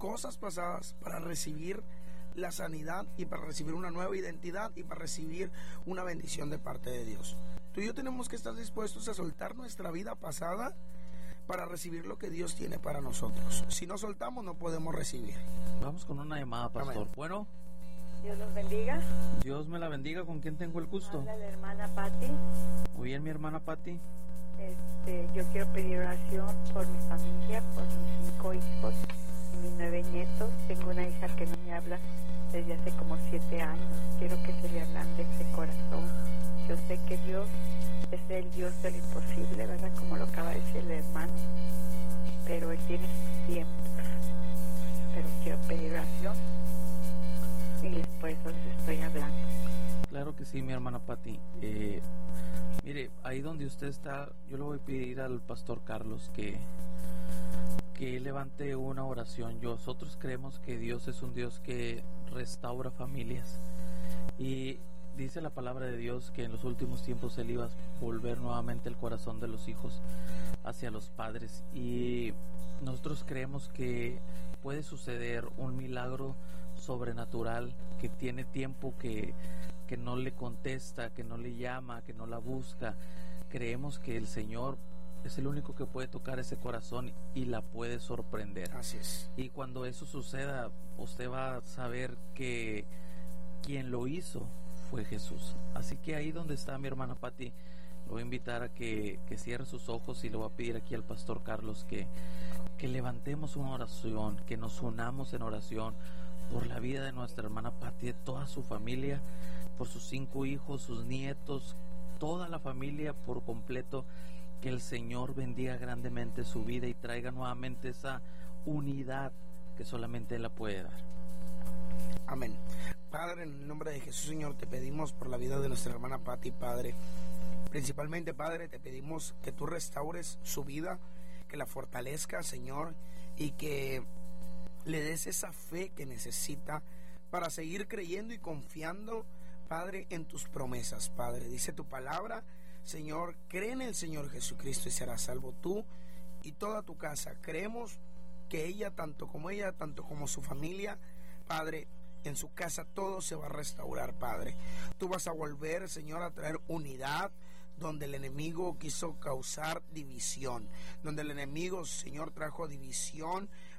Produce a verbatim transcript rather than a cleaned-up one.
cosas pasadas para recibir la sanidad y para recibir una nueva identidad y para recibir una bendición de parte de Dios. Tú y yo tenemos que estar dispuestos a soltar nuestra vida pasada para recibir lo que Dios tiene para nosotros. Si no soltamos, no podemos recibir. Vamos con una llamada, pastor. Amén. Bueno, Dios los bendiga. Dios me la bendiga. ¿Con quién tengo el gusto? Habla la hermana Patti. Muy bien, mi hermana Patti. Este, yo quiero pedir oración por mi familia, por mis cinco hijos y mis nueve nietos. Tengo una hija que no me habla desde hace como siete años. Quiero que se le ablande ese corazón. Yo sé que Dios es el Dios de lo imposible, ¿verdad? Como lo acaba de decir el hermano. Pero Él tiene sus tiempos. Pero quiero pedir oración y por eso les estoy hablando. Claro que sí, mi hermana Patti. Eh, mire, ahí donde usted está, yo le voy a pedir al pastor Carlos que, que levante una oración. Nosotros creemos que Dios es un Dios que restaura familias. Y dice la palabra de Dios que en los últimos tiempos Él iba a volver nuevamente el corazón de los hijos hacia los padres. Y nosotros creemos que puede suceder un milagro sobrenatural, que tiene tiempo que, que no le contesta, que no le llama, que no la busca. Creemos que el Señor es el único que puede tocar ese corazón y la puede sorprender. Así es. Y cuando eso suceda, usted va a saber que quien lo hizo fue Jesús. Así que ahí donde está mi hermana Patti, lo voy a invitar a que, que cierre sus ojos y le voy a pedir aquí al pastor Carlos que, que levantemos una oración, que nos unamos en oración por la vida de nuestra hermana Patti, de toda su familia, por sus cinco hijos, sus nietos, toda la familia por completo. Que el Señor bendiga grandemente su vida y traiga nuevamente esa unidad que solamente Él la puede dar. Amén. Padre, en el nombre de Jesús, Señor, te pedimos por la vida de nuestra hermana Patti, Padre. Principalmente, Padre, te pedimos que tú restaures su vida, que la fortalezcas, Señor, y que le des esa fe que necesita para seguir creyendo y confiando, Padre, en tus promesas, Padre. Dice tu palabra, Señor, cree en el Señor Jesucristo y serás salvo tú y toda tu casa. Creemos que ella, tanto como ella, tanto como su familia, Padre, en su casa todo se va a restaurar, Padre. Tú vas a volver, Señor, a traer unidad donde el enemigo quiso causar división, donde el enemigo, Señor, trajo división.